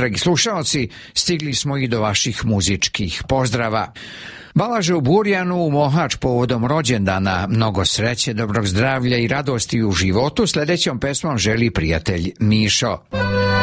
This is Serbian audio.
dragi slušalci, stigli smo i do vaših muzičkih pozdrava. Balaže u Burjanu u Mohač povodom rođendana, mnogo sreće, dobrog zdravlja i radosti u životu, sledećom pesmom želi prijatelj Mišo.